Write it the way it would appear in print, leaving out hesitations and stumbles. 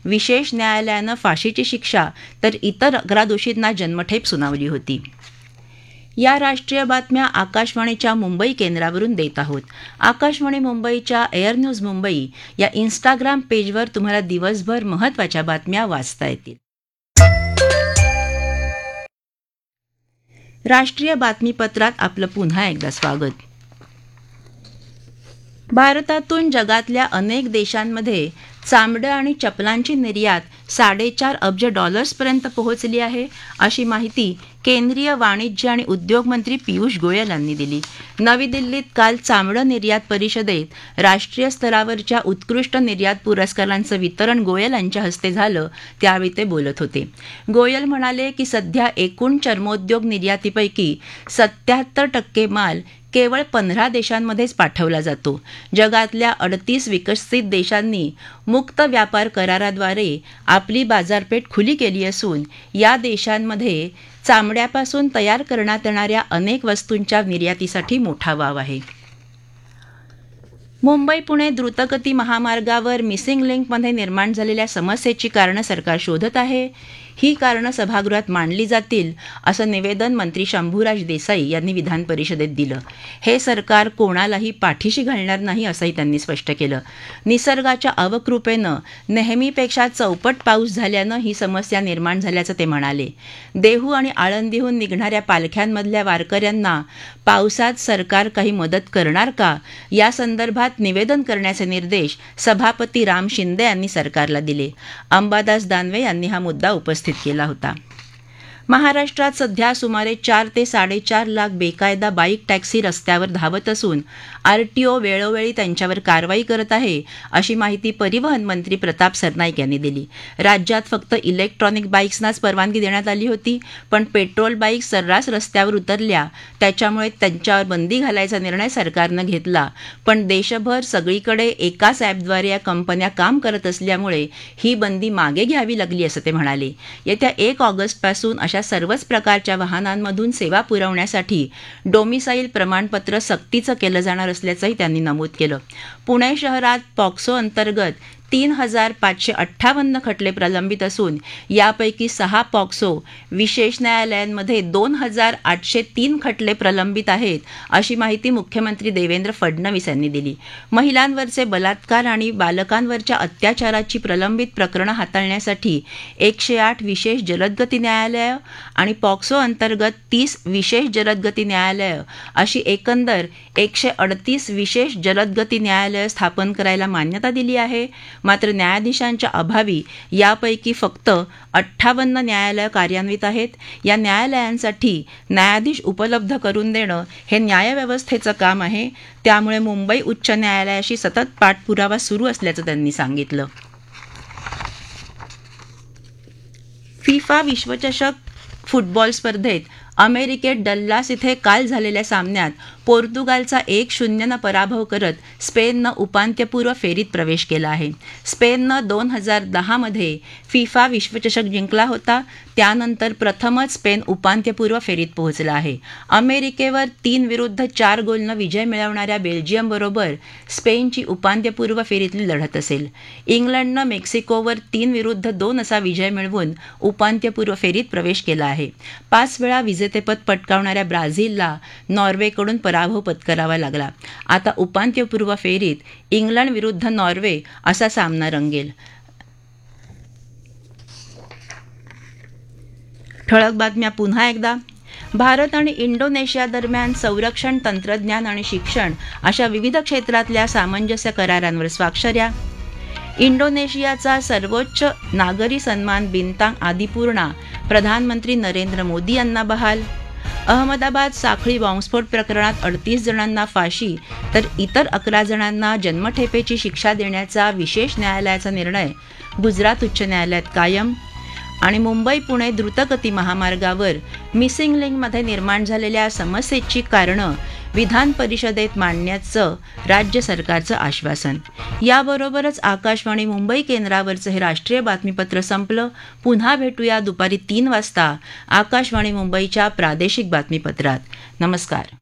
विशेष न्यायालयानं फाशीची शिक्षा तर इतर 11 दोषींना जन्मठेप सुनावली होती. या राष्ट्रीय बातम्या आकाशवाणीच्या मुंबई केंद्रावरून देत आहोत. आकाशवाणी मुंबईच्या एअर न्यूज मुंबई या इंस्टाग्राम पेजवर तुम्हाला दिवसभर महत्त्वाच्या बातम्या वाचता येतील. राष्ट्रीय बातमीपत्रात आपलं पुन्हा एकदा स्वागत. भारतातून जगातल्या अनेक देशांमध्ये चामडं आणि चपलांची निर्यात $4.5 अब्ज पर्यंत पोहोचली आहे, अशी माहिती केंद्रीय वाणिज्य आणि उद्योग मंत्री पियुष गोयल यांनी दिली. नवी दिल्लीत काल चामडं निर्यात परिषदेत राष्ट्रीय स्तरावरच्या उत्कृष्ट निर्यात पुरस्कारांचं वितरण गोयल यांच्या हस्ते झालं, त्यावेळी ते बोलत होते. गोयल म्हणाले की सध्या एकूण चर्मोद्योग निर्यातीपैकी 77% माल केवळ 15 देशांमध्येच पाठवला जातो. जगातल्या 38 विकसित देशांनी मुक्त व्यापार कराराद्वारे आपली बाजारपेठ खुली केली असून या देशांमध्ये चामड्यापासून तयार करण्यात येणाऱ्या अनेक वस्तूंच्या निर्यातीसाठी मोठा वाव आहे. मुंबई पुणे द्रुतगती महामार्गावर मिसिंग लिंकमध्ये निर्माण झालेल्या समस्येची कारणं सरकार शोधत आहे. ही कारणं सभागृहात मांडली जातील, असं निवेदन मंत्री शंभूराज देसाई यांनी विधान परिषदेत दिलं. हे सरकार कोणालाही पाठीशी घालणार नाही, असंही त्यांनी स्पष्ट केलं. निसर्गाच्या अवकृपेनं नेहमीपेक्षा चौपट पाऊस झाल्यानं ही समस्या निर्माण झाल्याचं ते म्हणाले. देहू आणि आळंदीहून निघणाऱ्या पालख्यांमधल्या वारकऱ्यांना पावसात सरकार काही मदत करणार का, या संदर्भात निवेदन करण्याचे निर्देश सभापती राम शिंदे यांनी सरकारला दिले. अंबादास दानवे यांनी हा मुद्दा उपस्थित केला होता. महाराष्ट्रात सध्या सुमारे 4 ते 4.5 लाख बेकायदा बाईक टॅक्सी रस्त्यावर धावत असून आरटीओ वेळोवेळी त्यांच्यावर कारवाई करत आहे, अशी माहिती परिवहन मंत्री प्रताप सरनाईक यांनी दिली. राज्यात फक्त इलेक्ट्रॉनिक बाईक्सनाच परवानगी देण्यात आली होती, पण पेट्रोल बाईक सर्रास रस्त्यावर उतरल्या, त्याच्यामुळे त्यांच्यावर बंदी घालायचा निर्णय सरकारनं घेतला. पण देशभर सगळीकडे एकाच ॲपद्वारे या कंपन्या काम करत असल्यामुळे ही बंदी मागे घ्यावी लागली, असं ते म्हणाले. येत्या 1 ऑगस्टपासून अशा सर्वच प्रकारच्या वाहनांमधून सेवा पुरवण्यासाठी डोमिसाईल प्रमाणपत्र सक्तीचं केलं जाणार असल्याचंही त्यांनी नमूद केलं. पुणे शहरात पॉक्सो अंतर्गत 3,558 खटले प्रलंबित असून यापैकी 6 पॉक्सो विशेष न्यायालयांमध्ये 2,803 खटले प्रलंबित आहेत, अशी माहिती मुख्यमंत्री देवेंद्र फडणवीस यांनी दिली. महिलांवरचे बलात्कार आणि बालकांवरच्या अत्याचाराची प्रलंबित प्रकरणं हाताळण्यासाठी 108 विशेष जलदगती न्यायालयं आणि पॉक्सो अंतर्गत 30 विशेष जलदगती न्यायालयं अशी एकंदर 138 विशेष जलदगती न्यायालयं स्थापन करायला मान्यता दिली आहे. मात्र न्यायाधीशांच्या अभावी यापैकी फक्त 58 न्यायालयं कार्यान्वित आहेत. या न्यायालयांसाठी न्यायाधीश उपलब्ध करून देणं हे न्यायव्यवस्थेचं काम आहे. त्यामुळे मुंबई उच्च न्यायालयाशी सतत पाठपुरावा सुरू असल्याचं त्यांनी सांगितलं. फिफा विश्वचषक फुटबॉल स्पर्धेत अमेरिकेत डल्लास इथे काल झालेल्या सामन्यात पोर्तुगालचा 1-0 पराभव करत स्पेननं उपांत्यपूर्व फेरीत प्रवेश केला आहे. स्पेननं 2010 मध्ये फिफा विश्वचषक जिंकला होता. त्यानंतर प्रथमच स्पेन उपांत्यपूर्व फेरीत पोहोचला आहे. अमेरिकेवर 3-4 गोलनं विजय मिळवणाऱ्या बेल्जियमबरोबर स्पेनची उपांत्यपूर्व फेरीतली लढत असेल. इंग्लंडनं मेक्सिकोवर 3-2 असा विजय मिळवून उपांत्यपूर्व फेरीत प्रवेश केला आहे. 5 वेळा विजेतेपद पटकावणाऱ्या ब्राझीलला नॉर्वेकडून पराभव पत्करावा लागला. आता उपांत्यपूर्व फेरीत इंग्लंड विरुद्ध नॉर्वे असा सामना रंगेल. ठळक बातम्या पुन्हा एकदा. भारत आणि इंडोनेशिया दरम्यान संरक्षण, तंत्रज्ञान आणि शिक्षण अशा विविध क्षेत्रातल्या सामंजस्य करारांवर स्वाक्षऱ्या. इंडोनेशियाचा सर्वोच्च नागरी सन्मान बिंतांग आदिपूर्णा प्रधानमंत्री नरेंद्र मोदी यांना बहाल. अहमदाबाद साखळी बॉम्बस्फोट प्रकरणात 38 जणांना फाशी तर इतर 11 जणांना जन्मठेपेची शिक्षा देण्याचा विशेष न्यायालयाचा निर्णय गुजरात उच्च न्यायालयात कायम. आणि मुंबई पुणे द्रुतगती महामार्गावर मिसिंग लिंकमध्ये निर्माण झालेल्या समस्येची कारणं विधान परिषदेत मांडण्याचं राज्य सरकारचं आश्वासन. याबरोबरच आकाशवाणी मुंबई केंद्रावरचं हे राष्ट्रीय बातमीपत्र संपलं. पुन्हा भेटूया दुपारी 3 वाजता आकाशवाणी मुंबईच्या प्रादेशिक बातमीपत्रात. नमस्कार.